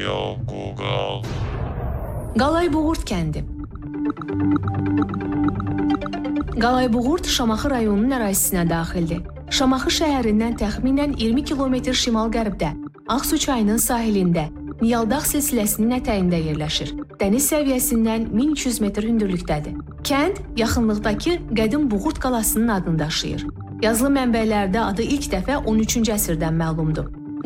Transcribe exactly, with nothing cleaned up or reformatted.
Yo Google. Qalaybuğurt kəndi. Qalaybuğurt Şamaxı rayonunun ərazisinə daxildir. Şamaxı şəhərindən təxminən iyirmi kilometr şimal-qərbdə, Ağsu çayının sahilində, Niyaldağ silsiləsinin ətəyində yerləşir. Dəniz səviyyəsindən min iki yüz metr hündürlükdədir. Kənd yaxınlıqdakı qədim Buğurt qalasının adını daşıyır. Yazılı mənbələrdə adı ilk dəfə on üçüncü əsrdən məlumdur.